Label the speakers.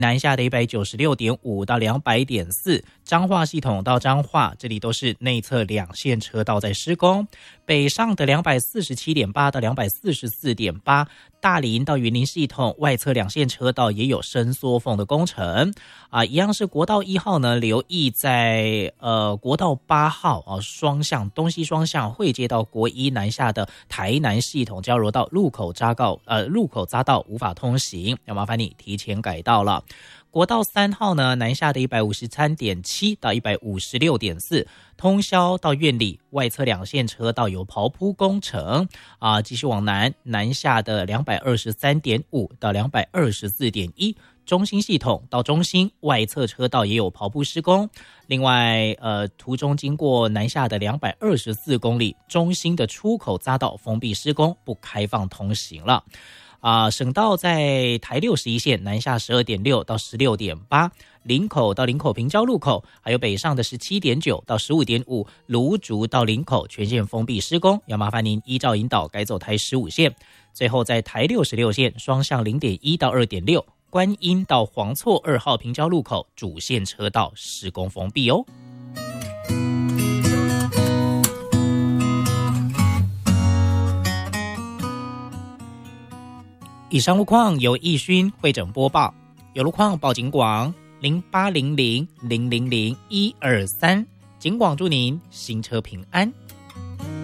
Speaker 1: 南下的 196.5 到 200.4， 彰化系统到彰化，这里都是内侧两线车道在施工。北上的 247.8 到 244.8， 大林到云林系统外侧两线车道也有伸缩缝的工程一样是国道1号呢，留意在国道8号双向东西双向汇接到国一南下的台南系统交流道路口匝道无法通行，要麻烦你提前改道了。国道3号呢，南下的 153.7 到 156.4， 通霄到苑里外侧两线车道有刨铺工程继续往南下的 223.5 到 224.1， 中兴系统到中兴外侧车道也有刨铺施工。另外途中经过南下的224公里，中兴的出口匝道封闭施工，不开放通行了。省道在台61线南下 12.6 到 16.8， 林口到林口平交路口，还有北上的 17.9 到 15.5， 芦竹到林口全线封闭施工，要麻烦您依照引导改走台15线。最后在台66线双向 0.1 到 2.6， 观音到黄厝2号平交路口主线车道施工封闭哦。以上路况由义勋会诊播报，有路况报警广0800 000 123，警广祝您行车平安。